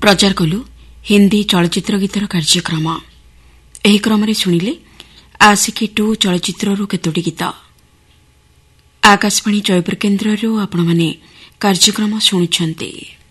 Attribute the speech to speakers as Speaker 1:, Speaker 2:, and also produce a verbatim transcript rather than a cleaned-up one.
Speaker 1: प्रचार कलु हिंदी चलचित्र गीतर कार्यक्रम एही क्रमरे शुणिले आशिकी टू चलचित्ररू केतोटी गीत आकाशवाणी जयपुर केन्द्ररू आपण माने कार्यक्रम शुणुछंती।